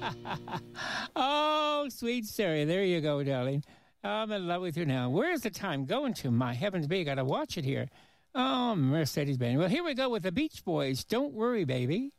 Oh, sweet Sarah. There you go, darling. I'm in love with you now. Where's the time going to? My heavens, baby. Got to watch it here. Oh, Mercedes-Benz. Well, here we go with the Beach Boys. Don't worry, baby.